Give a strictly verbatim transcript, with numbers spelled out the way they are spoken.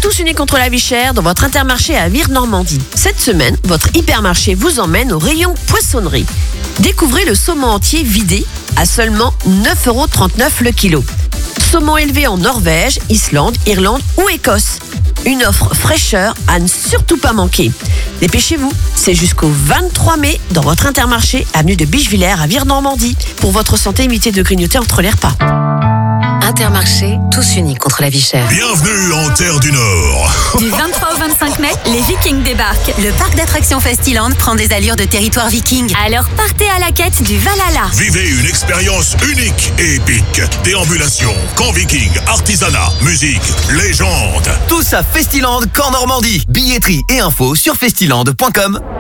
tous unis contre la vie chère dans votre Intermarché à Vire-Normandie. Cette semaine, votre hypermarché vous emmène au rayon poissonnerie. Découvrez le saumon entier vidé à seulement neuf euros trente-neuf le kilo. Saumon élevé en Norvège, Islande, Irlande ou Écosse. Une offre fraîcheur à ne surtout pas manquer. Dépêchez-vous, c'est jusqu'au vingt-trois mai dans votre Intermarché, avenue de Bichevillers à Vire-Normandie. Pour votre santé, évitez de grignoter entre les repas. Intermarché, tous unis contre la vie chère. Bienvenue en Terre du Nord. Du vingt-trois au vingt-cinq mai, les Vikings débarquent. Le parc d'attractions Festiland prend des allures de territoire viking. Alors partez à la quête du Valhalla. Vivez une expérience unique et épique. Déambulation, camp viking, artisanat, musique, légende. Tous à Festiland, Camp Normandie. Billetterie et infos sur festiland point com.